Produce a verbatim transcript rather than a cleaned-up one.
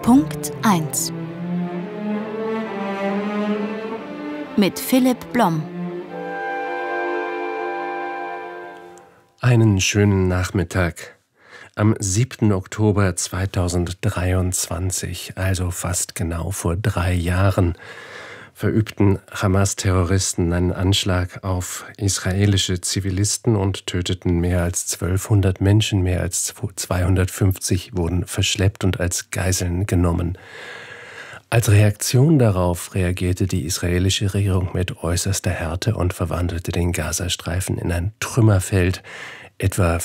Punkt eins mit Philipp Blom. Einen schönen Nachmittag. Am siebten Oktober zweitausenddreiundzwanzig, also fast genau vor drei Jahren, verübten Hamas-Terroristen einen Anschlag auf israelische Zivilisten und töteten mehr als zwölfhundert Menschen, mehr als zweihundertfünfzig wurden verschleppt und als Geiseln genommen. Als Reaktion darauf reagierte die israelische Regierung mit äußerster Härte und verwandelte den Gazastreifen in ein Trümmerfeld. Etwa